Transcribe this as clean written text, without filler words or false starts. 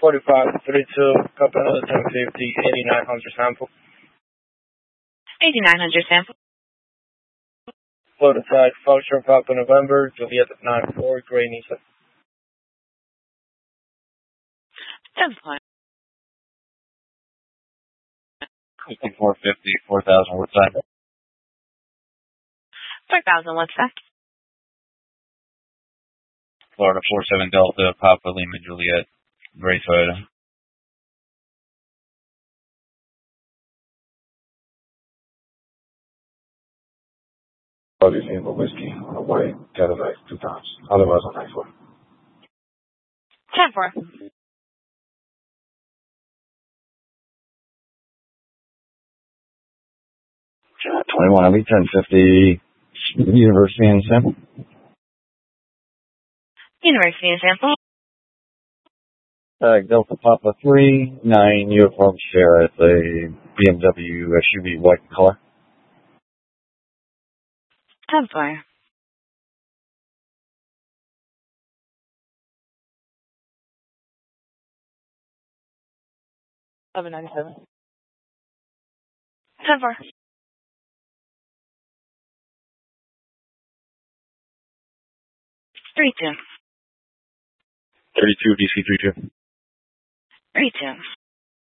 4532, couple another 1050, 8900 sample. 8900 sample. Florida tag, Foxtrot Papa November, Juliet 94, Gray Nisa. 10-4. 450, 4000, what's that? 4000, what's that? Florida 47 Delta, Papa Lima Juliet, Gray Toyota. Sample whiskey, away, Cadillac 2 times. Otherwise on 94. 10-4. 21, I'll be 1050, University and sample. University and sample. Delta Papa 3, 9 Uniform Share. It's a BMW SUV white color. 10-4. 1197. 10-4. 32. 32 DC 32. 32.